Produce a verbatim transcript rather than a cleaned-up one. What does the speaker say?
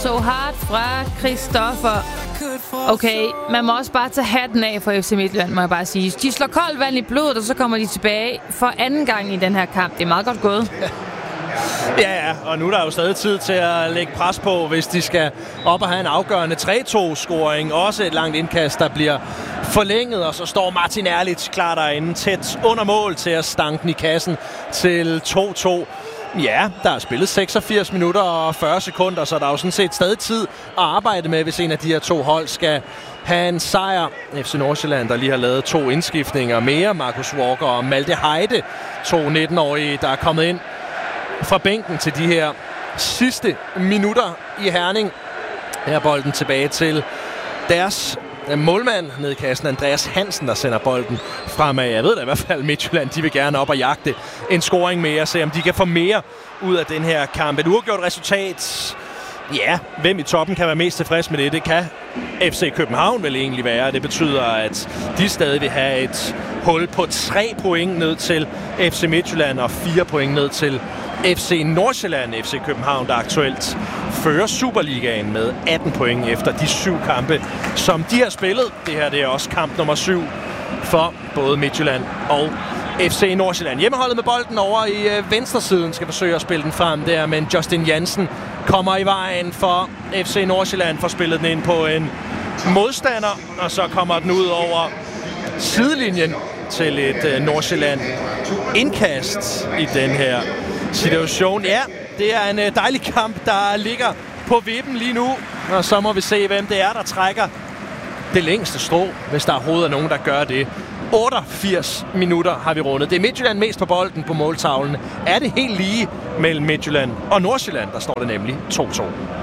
So Hard fra Christoffer. Okay, man må også bare tage hatten af for F C Midtjylland, må jeg bare sige. De slår koldt vand i blodet, og så kommer de tilbage for anden gang i den her kamp. Det er meget godt gået. Ja, ja, og nu er der jo stadig tid til at lægge pres på, hvis de skal op og have en afgørende tre to-scoring. Også et langt indkast, der bliver forlænget, og så står Martin Erlich klar derinde tæt under mål til at stanke den i kassen til to to. Ja, der er spillet seksogfirs minutter og fyrre sekunder, så der er jo sådan set stadig tid at arbejde med, hvis en af de her to hold skal have en sejr. F C Nordsjælland, der lige har lavet to indskiftninger mere. Marcus Walker og Malte Heide, to nitten-årige, der er kommet ind fra bænken til de her sidste minutter i Herning. Her er bolden tilbage til deres målmand nede i kassen, Andreas Hansen, der sender bolden fremad. Jeg ved da i hvert fald, Midtjylland, de vil gerne op og jagte en scoring mere, se om de kan få mere ud af den her kamp. Et uafgjort resultat. Ja, hvem i toppen kan være mest tilfreds med det? Det kan F C København vel egentlig være. Det betyder, at de stadig vil have et hul på tre point ned til F C Midtjylland og fire point ned til F C Nordsjælland. F C København, der aktuelt fører Superligaen med atten point efter de syv kampe, som de har spillet. Det her det er også kamp nummer syv for både Midtjylland og F C Nordsjælland. Hjemmeholdet med bolden over i øh, venstresiden skal forsøge at spille den frem der, men Justin Jansen kommer i vejen for F C Nordsjælland, for spillet den ind på en modstander, og så kommer den ud over sidelinjen til et øh, Nordsjælland indkast i den her situation. Ja, det er en øh, dejlig kamp, der ligger på vippen lige nu, og så må vi se, hvem det er, der trækker det længste strå, hvis der overhovedet er nogen, der gør det. otteogfirs minutter har vi rundet. Det er Midtjylland mest på bolden på måltavlen. Er det helt lige mellem Midtjylland og Nordsjælland, der står det nemlig to to.